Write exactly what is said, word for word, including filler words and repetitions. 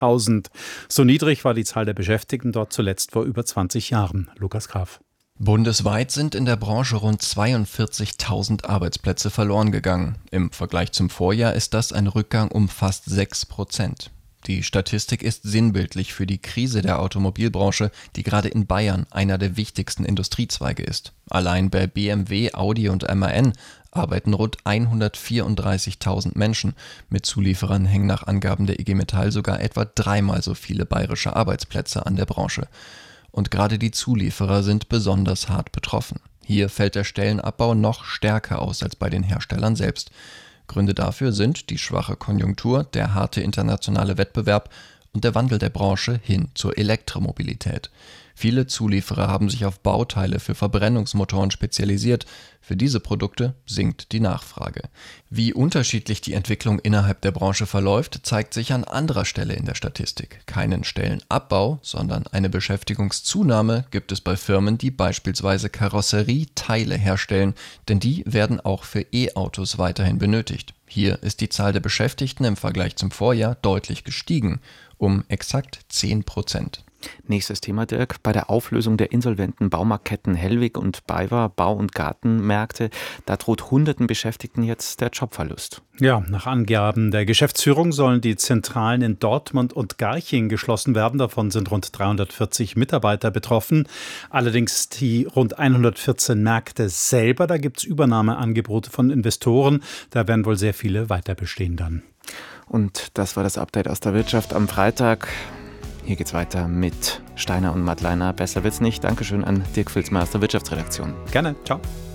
tausend. So niedrig war die Zahl der Beschäftigten dort zuletzt vor über zwanzig Jahren. Lukas Graf. Bundesweit sind in der Branche rund zweiundvierzigtausend Arbeitsplätze verloren gegangen. Im Vergleich zum Vorjahr ist das ein Rückgang um fast sechs Prozent. Die Statistik ist sinnbildlich für die Krise der Automobilbranche, die gerade in Bayern einer der wichtigsten Industriezweige ist. Allein bei B M W, Audi und M A N arbeiten rund hundertvierunddreißigtausend Menschen. Mit Zulieferern hängen nach Angaben der I G Metall sogar etwa dreimal so viele bayerische Arbeitsplätze an der Branche. Und gerade die Zulieferer sind besonders hart betroffen. Hier fällt der Stellenabbau noch stärker aus als bei den Herstellern selbst. Gründe dafür sind die schwache Konjunktur, der harte internationale Wettbewerb und der Wandel der Branche hin zur Elektromobilität. Viele Zulieferer haben sich auf Bauteile für Verbrennungsmotoren spezialisiert. Für diese Produkte sinkt die Nachfrage. Wie unterschiedlich die Entwicklung innerhalb der Branche verläuft, zeigt sich an anderer Stelle in der Statistik. Keinen Stellenabbau, sondern eine Beschäftigungszunahme gibt es bei Firmen, die beispielsweise Karosserieteile herstellen, denn die werden auch für E-Autos weiterhin benötigt. Hier ist die Zahl der Beschäftigten im Vergleich zum Vorjahr deutlich gestiegen, um exakt zehn Prozent. Nächstes Thema, Dirk. Bei der Auflösung der insolventen Baumarktketten Hellwig und BayWa Bau- und Gartenmärkte, da droht hunderten Beschäftigten jetzt der Jobverlust. Ja, nach Angaben der Geschäftsführung sollen die Zentralen in Dortmund und Garching geschlossen werden. Davon sind rund dreihundertvierzig Mitarbeiter betroffen. Allerdings die rund hundertvierzehn Märkte selber, da gibt es Übernahmeangebote von Investoren. Da werden wohl sehr viele weiter bestehen dann. Und das war das Update aus der Wirtschaft am Freitag. Hier geht's weiter mit Steiner und Madleiner. Besser wird's nicht. Dankeschön an Dirk Filzmeier aus der Wirtschaftsredaktion. Gerne. Ciao.